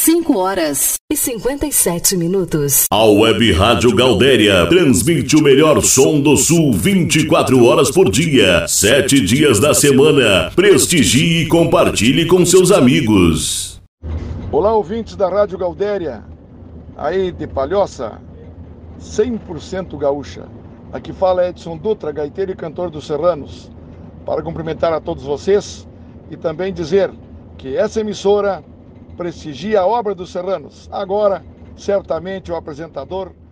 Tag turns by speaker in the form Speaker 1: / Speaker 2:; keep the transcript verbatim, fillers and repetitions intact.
Speaker 1: cinco horas e cinquenta e sete minutos.
Speaker 2: A Web Rádio Gaudéria transmite o melhor som do Sul vinte e quatro horas por dia, sete dias da semana. Prestigie e compartilhe com seus amigos.
Speaker 3: Olá, ouvintes da Rádio Gaudéria, aí de Palhoça, cem por cento gaúcha. Aqui fala Edson Dutra, gaiteiro e cantor dos Serranos, para cumprimentar a todos vocês e também dizer que essa emissora prestigia a obra dos Serranos. Agora, certamente, o apresentador